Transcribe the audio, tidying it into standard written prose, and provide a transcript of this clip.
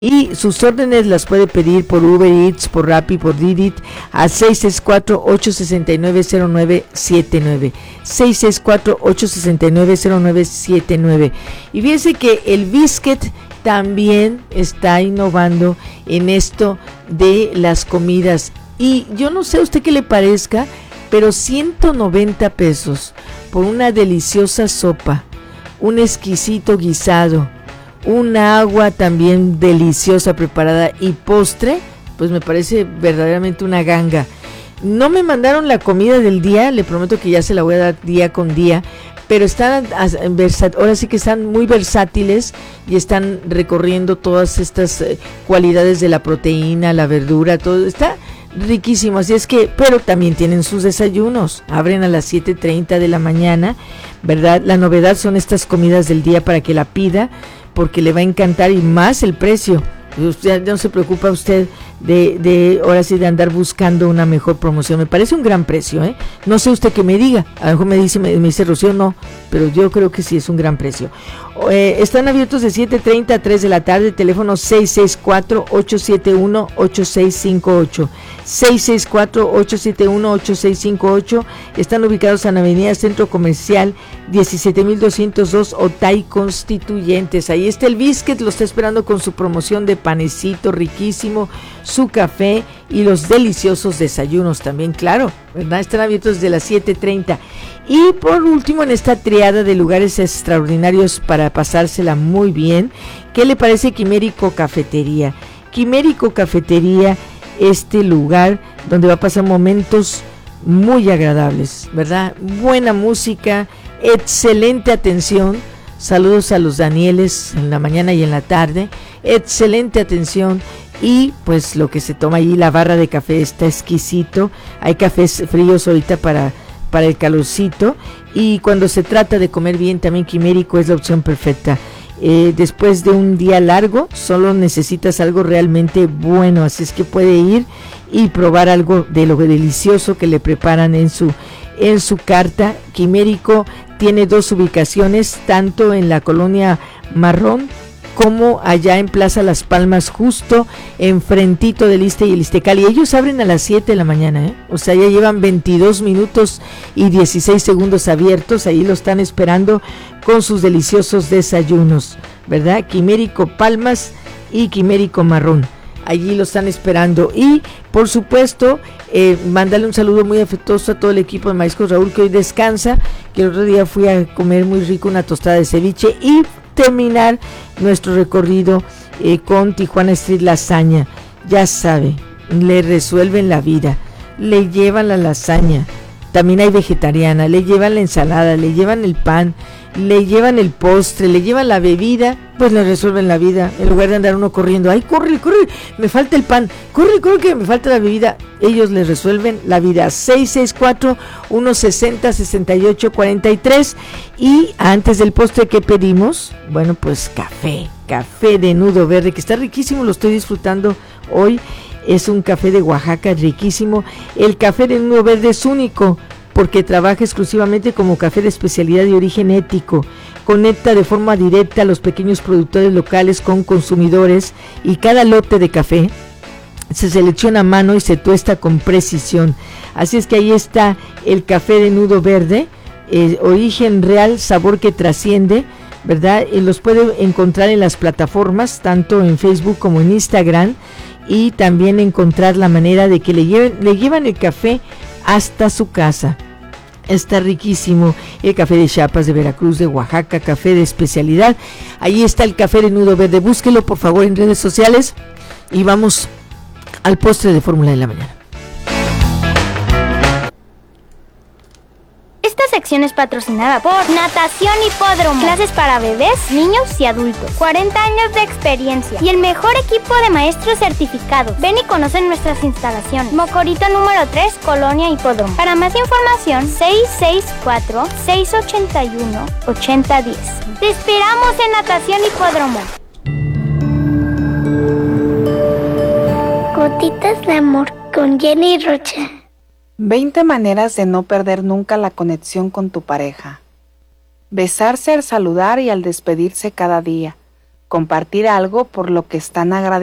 Y sus órdenes las puede pedir por Uber Eats, por Rappi, por Didi a 664-869-0979. 664-869-0979. Y fíjense que el Biscuit también está innovando en esto de las comidas. Y yo no sé a usted qué le parezca, pero 190 pesos por una deliciosa sopa, un exquisito guisado, un agua también deliciosa preparada y postre, pues me parece verdaderamente una ganga. No me mandaron la comida del día, le prometo que ya se la voy a dar día con día, pero están ahora sí que están muy versátiles y están recorriendo todas estas cualidades de la proteína, la verdura, todo está riquísimo. Así es que, pero también tienen sus desayunos, abren a las 7:30 de la mañana, ¿verdad? La novedad son estas comidas del día para que la pida, porque le va a encantar, y más el precio. Usted no se preocupa usted de ahora sí de andar buscando una mejor promoción. Me parece un gran precio, ¿eh? No sé usted qué me diga. A lo mejor me dice Rocío, no, pero yo creo que sí es un gran precio. Están abiertos de 7:30 a 3 de la tarde. Teléfono 664-871-8658. 664-871-8658. Están ubicados en Avenida Centro Comercial 17202, Otay Constituyentes. Ahí está el Biscuit, lo está esperando con su promoción de panecito riquísimo, su café y los deliciosos desayunos también, claro, ¿verdad? Están abiertos desde las 7:30. Y por último, en esta triada de lugares extraordinarios para pasársela muy bien, ¿qué le parece Quimérico Cafetería? Quimérico Cafetería, este lugar donde va a pasar momentos muy agradables, ¿verdad? Buena música, excelente atención. Saludos a los Danieles en la mañana y en la tarde. Excelente atención. Y pues lo que se toma ahí, la barra de café está exquisito. Hay cafés fríos ahorita para el calorcito. Y cuando se trata de comer bien, también Quimérico es la opción perfecta. Después de un día largo, solo necesitas algo realmente bueno. Así es que puede ir y probar algo de lo delicioso que le preparan en su carta. Quimérico tiene dos ubicaciones, tanto en la colonia Marrón como allá en Plaza Las Palmas, justo enfrentito del Iste y el Istecal. Y ellos abren a las 7 de la mañana, ¿eh? O sea, ya llevan 22 minutos y 16 segundos abiertos. Ahí lo están esperando con sus deliciosos desayunos, ¿verdad? Quimérico Palmas y Quimérico Marrón. Allí lo están esperando. Y por supuesto, mándale un saludo muy afectuoso a todo el equipo de Mariscos Raúl, que hoy descansa, que el otro día fui a comer muy rico una tostada de ceviche, y terminar nuestro recorrido con Tijuana Street Lasaña. Ya sabe, le resuelven la vida, le llevan la lasaña, también hay vegetariana, le llevan la ensalada, le llevan el pan, le llevan el postre, le llevan la bebida, pues le resuelven la vida, en lugar de andar uno corriendo, ay, corre, me falta el pan, corre, que me falta la bebida. Ellos les resuelven la vida. 664-160-6843. Y antes del postre, ¿qué pedimos? Bueno, pues café de nudo verde, que está riquísimo, lo estoy disfrutando hoy. Es un café de Oaxaca riquísimo. El café de nudo verde es único porque trabaja exclusivamente como café de especialidad de origen ético. Conecta de forma directa a los pequeños productores locales con consumidores, y cada lote de café se selecciona a mano y se tuesta con precisión. Así es que ahí está el café de nudo verde, origen real, sabor que trasciende, ¿verdad? Y los puede encontrar en las plataformas, tanto en Facebook como en Instagram, y también encontrar la manera de que le llevan el café hasta su casa. Está riquísimo el café de Chiapas, de Veracruz, de Oaxaca, café de especialidad. Ahí está el café de nudo verde. Búsquelo por favor en redes sociales y vamos al postre de Fórmula de la Mañana. Esta sección es patrocinada por Natación Hipódromo. Clases para bebés, niños y adultos. 40 años de experiencia y el mejor equipo de maestros certificados. Ven y conoce nuestras instalaciones. Mocorito número 3, Colonia Hipódromo. Para más información, 664-681-8010. Te esperamos en Natación Hipódromo. Gotitas de amor con Jenny Rocha. 20 maneras de no perder nunca la conexión con tu pareja. Besarse al saludar y al despedirse cada día. compartir algo por lo que están agradecidos